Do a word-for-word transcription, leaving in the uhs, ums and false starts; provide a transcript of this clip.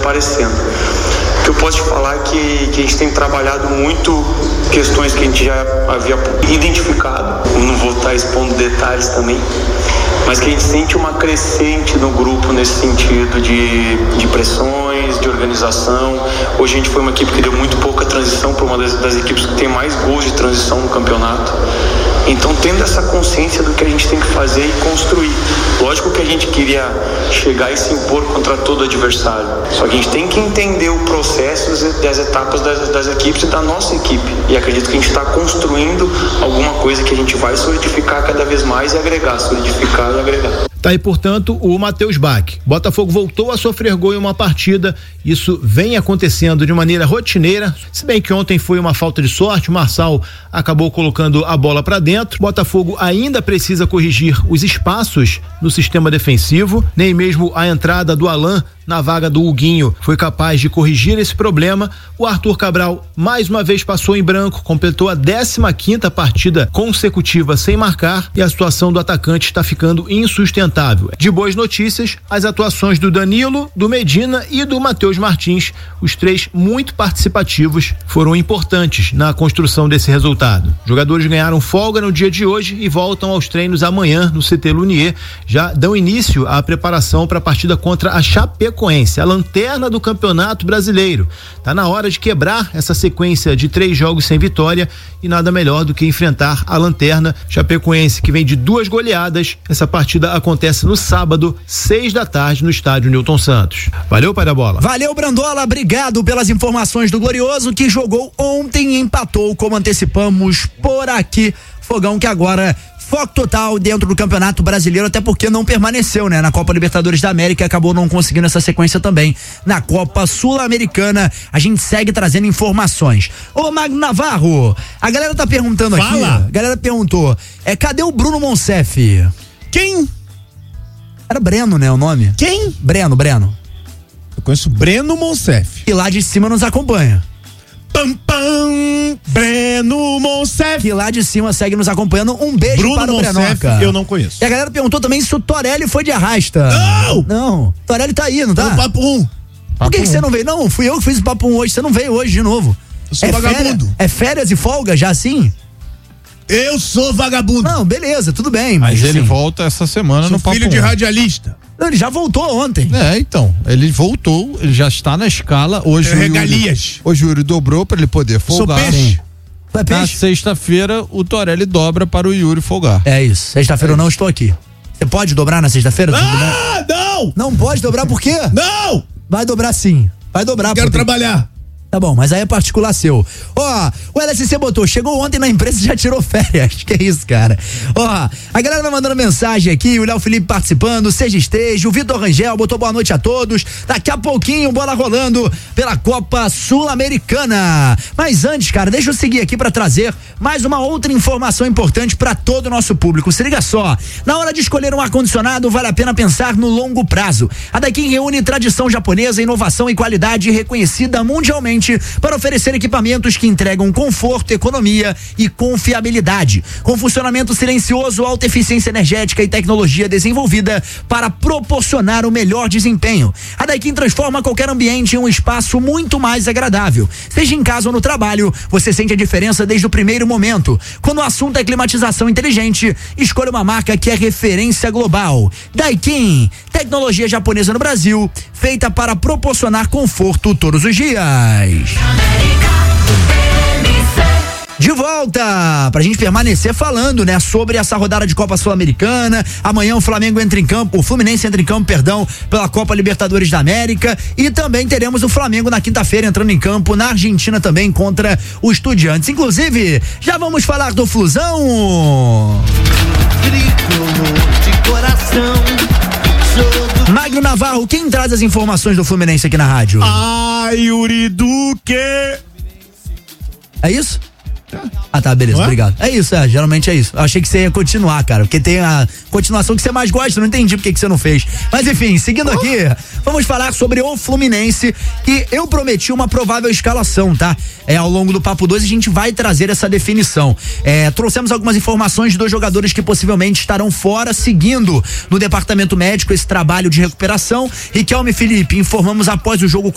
aparecendo. O que eu posso te falar é que, que a gente tem trabalhado muito questões que a gente já havia identificado, eu não vou estar expondo detalhes também, mas que a gente sente uma crescente no grupo nesse sentido de, de pressões, de organização. Hoje a gente foi uma equipe que deu muito pouca transição para uma das, das equipes que tem mais gols de transição no campeonato. Então, tendo essa consciência do que a gente tem que fazer e construir. Lógico que a gente queria chegar e se impor contra todo adversário. Só que a gente tem que entender o processo das etapas das, das equipes e da nossa equipe. E acredito que a gente está construindo alguma coisa que a gente vai solidificar cada vez mais e agregar, solidificar e agregar. Tá aí, portanto, o Matheus Bach. Botafogo voltou a sofrer gol em uma partida. Isso vem acontecendo de maneira rotineira. Se bem que ontem foi uma falta de sorte, o Marçal acabou colocando a bola para dentro. Botafogo ainda precisa corrigir os espaços no sistema defensivo. Nem mesmo a entrada do Alan na vaga do Huguinho foi capaz de corrigir esse problema. O Arthur Cabral mais uma vez passou em branco, completou a décima quinta partida consecutiva sem marcar e a situação do atacante está ficando insustentável. De boas notícias, as atuações do Danilo, do Medina e do Matheus Martins, os três muito participativos, foram importantes na construção desse resultado. Os jogadores ganharam folga no dia de hoje e voltam aos treinos amanhã no C T Lunier. Já dão início à preparação para a partida contra a Chapecoense, a lanterna do Campeonato Brasileiro. Tá na hora de quebrar essa sequência de três jogos sem vitória e nada melhor do que enfrentar a lanterna Chapecoense, que vem de duas goleadas. Essa partida acontece no sábado, seis da tarde, no estádio Newton Santos. Valeu, pai da bola. Valeu, Brandola, obrigado pelas informações do Glorioso, que jogou ontem e empatou, como antecipamos por aqui. Fogão que agora foco total dentro do Campeonato Brasileiro, até porque não permaneceu, né? Na Copa Libertadores da América, acabou não conseguindo essa sequência também. Na Copa Sul-Americana, a gente segue trazendo informações. Ô, Magno Navarro, a galera tá perguntando Fala. aqui, a galera perguntou, é, cadê o Bruno Monsef? Quem? Era Breno, né, o nome? Quem? Breno, Breno. Eu conheço Breno Monsef. E lá de cima nos acompanha. Pam, pam, Breno Monsef. Que lá de cima segue nos acompanhando. Um beijo Bruno para o Monsef, Brenoca. eu não conheço. E a galera perguntou também se o Torelli foi de arrasta. Não! Não, Torelli tá aí, não tá? No papo um. Por que, que você não veio? Não, fui eu que fiz o papo um hoje, você não veio hoje de novo. Eu sou é vagabundo. Férias, é férias e folga já assim? Eu sou vagabundo. Não, beleza, tudo bem. Mas, mas ele assim, volta essa semana sou no papo filho de um. radialista. Não, ele já voltou ontem. É, então, ele voltou, ele já está na escala. Hoje é o regalias. Yuri, hoje o Yuri dobrou para ele poder folgar. Sou peixe. Tu é Na peixe? sexta-feira, o Torelli dobra para o Yuri folgar. É isso, sexta-feira é eu não estou aqui. Você pode dobrar na sexta-feira? Ah, não! Não pode dobrar por quê? Não! Vai dobrar sim, vai dobrar. Quero porque... trabalhar. Tá bom, mas aí é particular seu. Ó, o L S C botou, chegou ontem na empresa e já tirou férias. Que isso, cara. Ó, a galera vai mandando mensagem aqui, o Léo Felipe participando, Seja Esteja, o Vitor Rangel botou boa noite a todos. Daqui a pouquinho, bola rolando pela Copa Sul-Americana. Mas antes, cara, deixa eu seguir aqui pra trazer mais uma outra informação importante pra todo o nosso público. Se liga só, na hora de escolher um ar-condicionado, vale a pena pensar no longo prazo. A Daikin reúne tradição japonesa, inovação e qualidade reconhecida mundialmente para oferecer equipamentos que entregam conforto, economia e confiabilidade, com funcionamento silencioso, alta eficiência energética e tecnologia desenvolvida para proporcionar o melhor desempenho. A Daikin transforma qualquer ambiente em um espaço muito mais agradável. Seja em casa ou no trabalho, você sente a diferença desde o primeiro momento. Quando o assunto é climatização inteligente, escolha uma marca que é referência global. Daikin, tecnologia japonesa no Brasil, feita para proporcionar conforto todos os dias. De volta, pra gente permanecer falando, né, sobre essa rodada de Copa Sul-Americana. Amanhã o Flamengo entra em campo, o Fluminense entra em campo, perdão, pela Copa Libertadores da América, e também teremos o Flamengo na quinta-feira entrando em campo na Argentina também contra o Estudiantes. Inclusive, já vamos falar do Flusão. De coração. Magno Navarro, quem traz as informações do Fluminense aqui na rádio? Ah, Yuri Duque. É isso? Ah, tá, beleza, obrigado. É isso, é, geralmente é isso. Eu achei que você ia continuar, cara, porque tem a continuação que você mais gosta, não entendi porque que você não fez. Mas enfim, seguindo aqui, vamos falar sobre o Fluminense, que eu prometi uma provável escalação, tá? É, ao longo do Papo dois a gente vai trazer essa definição. É, trouxemos algumas informações de dois jogadores que possivelmente estarão fora, seguindo no departamento médico esse trabalho de recuperação. Riquelme e Felipe, informamos após o jogo